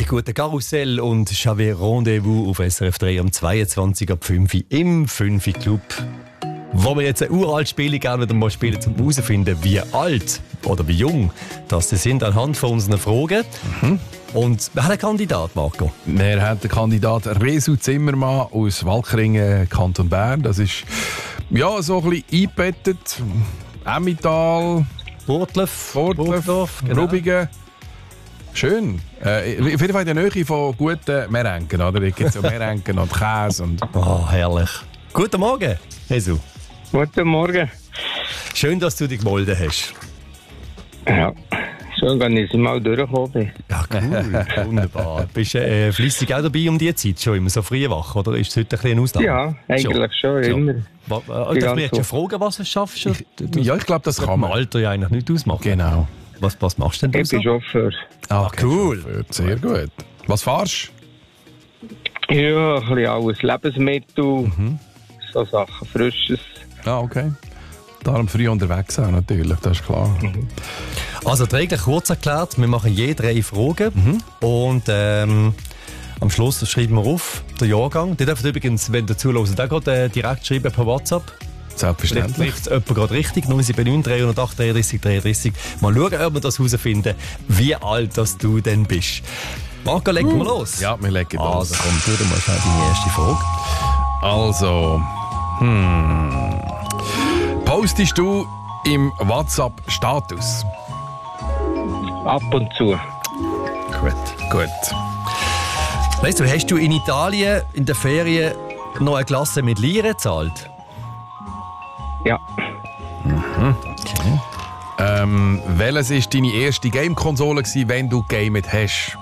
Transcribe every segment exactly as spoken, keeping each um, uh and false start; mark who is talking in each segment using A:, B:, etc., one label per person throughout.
A: guten Karussell und Javert Rendezvous auf S R F drei am zweiundzwanzig ab fünf im fünf Club. Wo wir jetzt ein uraltes Spiel gerne wieder mal spielen, um herauszufinden, wie alt oder wie jung das sie sind, anhand von unseren Fragen. Mhm. Und wer hat einen Kandidat, Marco?
B: Wir haben den Kandidat Resu Zimmermann aus Walkringen, Kanton Bern. Das ist ja, so ein bisschen eingebettet. Emmental,
A: Burgdorf,
B: Burgdorf, genau. Rubigen. Schön. Äh, auf jeden Fall in der Nähe von guten Merenken. Oder? Da gibt es ja Merenken und Käse. Und
A: oh, herrlich. Guten Morgen, Resu.
C: Guten Morgen.
A: Schön, dass du dich gemeldet hast.
C: Ja, schön, wenn ich mal durchgekommen bin.
A: Ja, cool. Wunderbar. Bist du äh, fleissig auch dabei um diese Zeit schon immer so früh wach? Oder ist es heute ein bisschen eine Ausnahme?
C: Ja, eigentlich schon, schon immer.
A: Ja. Darf ich mich jetzt schon fragen, was du schaffst?
B: Ich, ja, ich glaube, das kann man.
A: Alter ja eigentlich nicht ausmachen.
B: Genau.
A: Was, was machst du denn
C: ich so? Ich bin Chauffeur.
A: Ah, okay, cool.
B: Chauffeur. Sehr gut. Was fahrst
C: du? Ja, ein bisschen alles. Lebensmittel, mhm. so Sachen, Frisches.
B: Ah, okay. Darum früh unterwegs sein, natürlich, das ist klar.
A: Mhm. Also die Regel kurz erklärt, wir machen je drei Fragen mhm. und ähm, am Schluss schreiben wir auf den Jahrgang. Die dürfen übrigens, wenn ihr zuhört, auch gerade äh, direkt schreiben per WhatsApp.
B: Selbstverständlich.
A: Vielleicht jemand gerade richtig, neun sieben neun, drei null acht, dreiunddreißig dreiunddreißig. Mal schauen, ob wir das herausfinden, wie alt das du denn bist. Marco, legen wir uh. los.
B: Ja, wir legen
A: also,
B: los.
A: Also komm, du, du machst deine erste Frage.
B: Also, hm. Postest du im WhatsApp-Status?
C: Ab und zu.
B: Gut, gut.
A: Weißt du, hast du in Italien in der Ferien noch eine Klasse mit Lire gezahlt?
C: Ja.
B: Mhm. Okay. Ähm, welches war deine erste Game-Konsole, wenn du gegamet hast?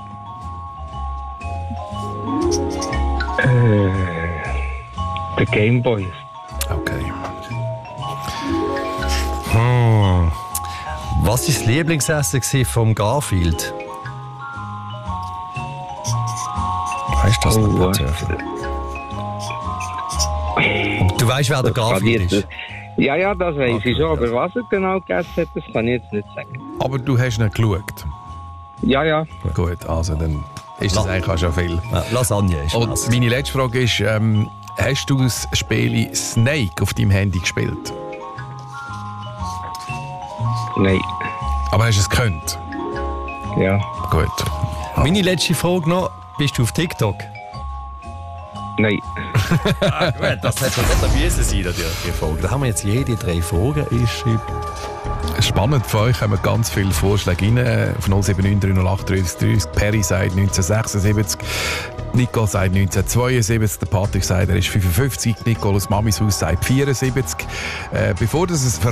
C: Äh, der Gameboy.
B: Okay.
A: Hm. Was war das Lieblingsessen vom Garfield? Weißt du das
C: oh,
A: noch? Du weißt, wer der Garfield ist?
C: Ja, ja, das weiß okay, ich schon. Aber was er genau gegessen hat, das kann ich jetzt nicht sagen.
B: Aber du hast nicht geschaut?
C: Ja, ja.
B: Gut, also dann ist das eigentlich auch schon viel.
A: Ja, Lasagne ist
B: Und
A: das.
B: Meine letzte Frage ist, ähm, hast du das Spiel Snake auf deinem Handy gespielt?
C: Nein.
B: Aber hast du es gekannt?
C: Ja.
B: Gut.
A: Meine letzte Frage noch, bist du auf TikTok?
C: Nein.
A: Ah, gut, das hätte schon nicht dabei sein, die Frage. Da haben wir jetzt jede drei Fragen eingeschrieben.
B: Spannend, für euch haben wir ganz viele Vorschläge rein. Auf null sieben neun drei null acht drei drei. Perry sagt neunzehnhundertsechsundsiebzig. Nicole sagt neunzehnhundertzweiundsiebzig. Der Patrick sagt, er ist fünfundfünfzig. Nicole aus Mamis Haus sagt vierundsiebzig. Äh, bevor das es